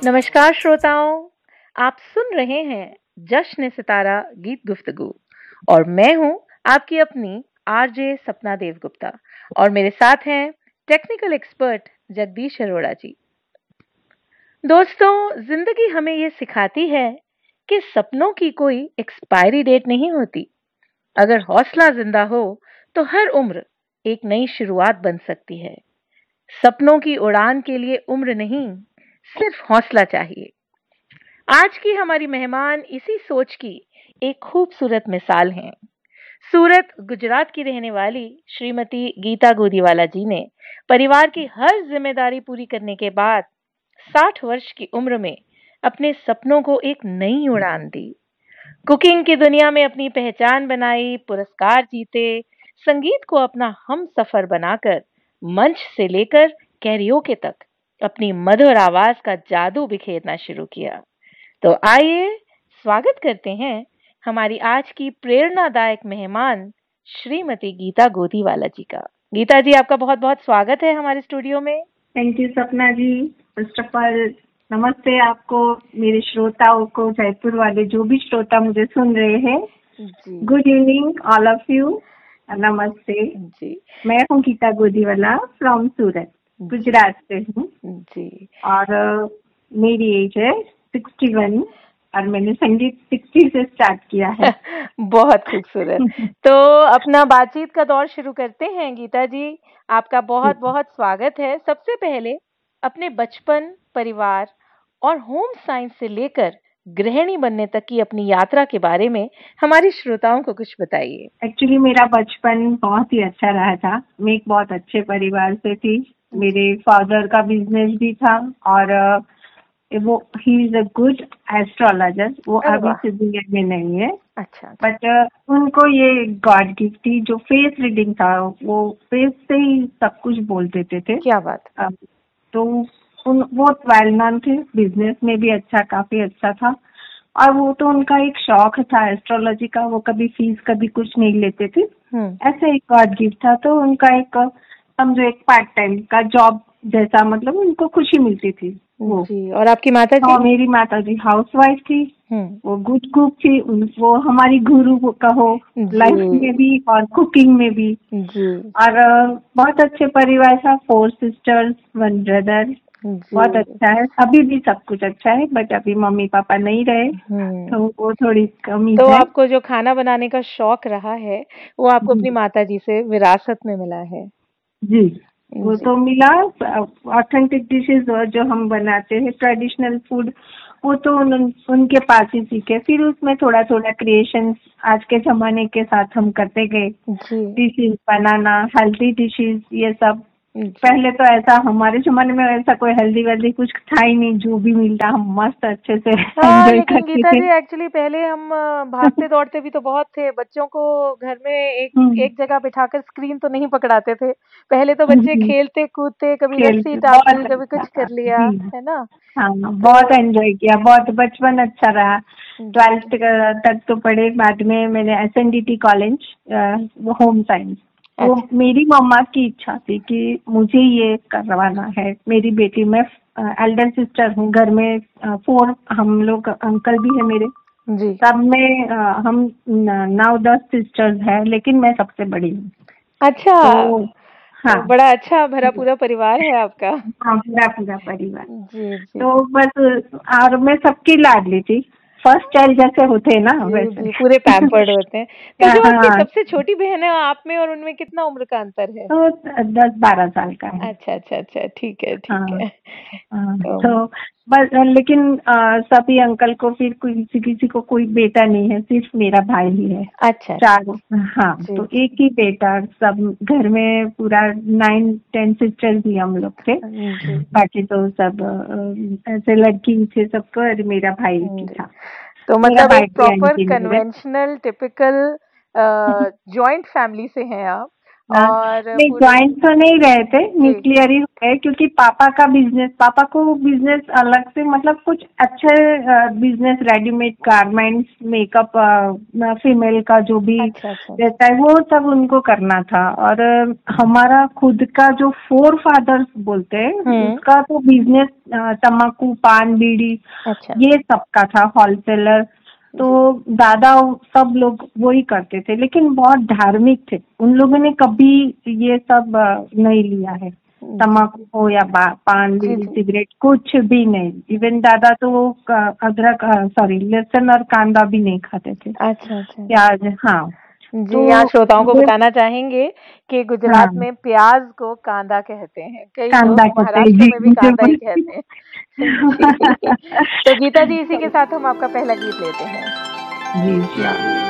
नमस्कार श्रोताओं, आप सुन रहे हैं जश्न सितारा गीत गुफ्तगू और मैं हूं आपकी अपनी आरजे सपना देवगुप्ता और मेरे साथ हैं टेक्निकल एक्सपर्ट जगदीश अरोड़ा जी। दोस्तों, जिंदगी हमें ये सिखाती है कि सपनों की कोई एक्सपायरी डेट नहीं होती। अगर हौसला जिंदा हो तो हर उम्र एक नई शुरुआत बन सकती है। सपनों की उड़ान के लिए उम्र नहीं, सिर्फ हौसला चाहिए। आज की हमारी मेहमान इसी सोच की एक खूबसूरत मिसाल हैं। सूरत, गुजरात की रहने वाली श्रीमती गीता गोदीवाला जी ने परिवार की हर जिम्मेदारी पूरी करने के बाद 60 वर्ष की उम्र में अपने सपनों को एक नई उड़ान दी। कुकिंग की दुनिया में अपनी पहचान बनाई, पुरस्कार जीते, संगीत को अपना हम सफर बनाकर मंच से लेकर कैरियोके तक अपनी मधुर आवाज का जादू बिखेरना शुरू किया। तो आइए स्वागत करते हैं हमारी आज की प्रेरणादायक मेहमान श्रीमती गीता गोदीवाला जी का। गीता जी, आपका बहुत बहुत स्वागत है हमारे स्टूडियो में। थैंक यू सपना जी। फर्स्ट ऑफ ऑल नमस्ते आपको, मेरे श्रोताओं को, जयपुर वाले जो भी श्रोता मुझे सुन रहे हैं। Good evening all of you. नमस्ते जी। मैं हूँ गीता गोदीवाला फ्रॉम सूरत, गुजरात से हूँ जी। और मेरी एज है 61 और मैंने संगीत 60 से स्टार्ट किया है। बहुत खूबसूरत। तो अपना बातचीत का दौर शुरू करते हैं। गीता जी, आपका बहुत बहुत स्वागत है। सबसे पहले अपने बचपन, परिवार और होम साइंस से लेकर गृहिणी बनने तक की अपनी यात्रा के बारे में हमारे श्रोताओं को कुछ बताइए। एक्चुअली मेरा बचपन बहुत ही अच्छा रहा था। मैं एक बहुत अच्छे परिवार से थी। मेरे फादर का बिजनेस भी था और वो he is a good astrologer. वो अभी से दुनिया में नहीं है। अच्छा। बट उनको ये गॉड गिफ्ट थी जो फेस रीडिंग था। वो फेस से ही सब कुछ बोल देते थे। क्या बात। तो वो वेल नोन थे, बिजनेस में भी काफी अच्छा था। और वो तो उनका एक शौक था एस्ट्रोलॉजी का। वो कभी फीस कभी कुछ नहीं लेते थे। ऐसे एक गॉड गिफ्ट था। तो उनका एक समझो एक पार्ट टाइम का जॉब जैसा, मतलब उनको खुशी मिलती थी वो जी। और आपकी माता जी? मेरी माता जी हाउसवाइफ थी। वो गुड कुक थी। वो हमारी गुरु कहो लाइफ में भी और कुकिंग में भी जी। और बहुत अच्छे परिवार था। 4 सिस्टर्स 1 ब्रदर। बहुत अच्छा है। अभी भी सब कुछ अच्छा है, बट अभी मम्मी पापा नहीं रहे तो वो थोड़ी कमी तो है। आपको जो खाना बनाने का शौक रहा है वो आपको अपनी माता जी से विरासत में मिला है? जी, वो तो मिला। ऑथेंटिक डिशेज जो हम बनाते हैं, ट्रेडिशनल फूड, वो तो उनके पास ही सीखे। फिर उसमें थोड़ा थोड़ा क्रिएशन आज के जमाने के साथ हम करते गए। डिशेज बनाना, हेल्दी डिशेज, ये सब। पहले तो ऐसा हमारे जमाने में ऐसा कोई हेल्दी वेल्दी कुछ था ही नहीं। जो भी मिलता हम मस्त अच्छे से एंजॉय लेकिन करते गीता थे। जी, एक्चुअली पहले हम भागते दौड़ते भी तो बहुत थे। बच्चों को घर में एक जगह बिठाकर स्क्रीन तो नहीं पकड़ाते थे। पहले तो बच्चे खेलते कूदते, कभी रस्सी टांगी, कभी कुछ कर लिया, है ना? हाँ, बहुत एंजॉय किया। बहुत बचपन अच्छा रहा। 12th तक तो पढ़े। बाद में मैंने SNDT कॉलेज होम साइंस। वो मेरी मम्मा की इच्छा थी कि मुझे ये करवाना है। मेरी बेटी, मैं एल्डर सिस्टर हूँ घर में। 4 हम लोग, अंकल भी है मेरे जी। सब में हम 9-10 सिस्टर्स हैं, लेकिन मैं सबसे बड़ी हूँ। अच्छा। तो हाँ, तो बड़ा अच्छा भरा पूरा परिवार है आपका। हाँ, पूरा परिवार जी जी। तो बस, और मैं सबकी लाडली थी। फर्स्ट चाइल्ड जैसे होते हैं ना, वैसे जी, पूरे पैम्पर्ड होते हैं। तो जो आपकी सबसे छोटी बहन है, आप में और उनमें कितना उम्र का अंतर है? तो 10-12 साल का है। अच्छा, ठीक है, ठीक है। तो बस, लेकिन सभी अंकल को फिर किसी को कोई बेटा नहीं है, सिर्फ मेरा भाई ही है। अच्छा। 4। हाँ, तो एक ही बेटा। सब घर में पूरा 9-10 सिस्टर्स ही हम लोग थे। बाकी तो सब ऐसे लड़की थे सबको, और मेरा भाई ही था। तो मतलब एक proper conventional typical joint family से हैं आप। और नहीं, ज्वाइंट तो नहीं रहे थे, न्यूक्लियर ही हुए, क्योंकि पापा को बिजनेस अलग से, मतलब कुछ अच्छे business, readymade garments, makeup, female का जो भी रहता है वो सब उनको करना था। और हमारा खुद का जो फोर फादर्स बोलते हैं उसका तो बिजनेस तम्बाकू, पान, बीड़ी, ये सबका था, होलसेलर। तो दादा सब लोग वही करते थे, लेकिन बहुत धार्मिक थे। उन लोगों ने कभी ये सब नहीं लिया है, तम्बाकू हो या पान, बीड़ी, सिगरेट, कुछ भी नहीं। इवन दादा तो अदरक, लहसुन और कांदा भी नहीं खाते थे। प्याज, हाँ जी। यहाँ श्रोताओं को बताना चाहेंगे कि गुजरात में प्याज को कांदा कहते हैं, कई लोग महाराष्ट्र में भी कांदा ही कहते हैं। तो गीता जी, इसी के साथ हम आपका पहला गीत लेते हैं। जी।